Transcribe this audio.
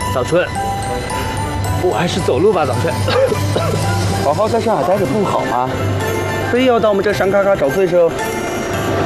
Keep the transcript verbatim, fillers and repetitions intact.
早春，我还是走路吧，早春。 好好在上海待着不好吗？非要到我们这山旮旯找罪受？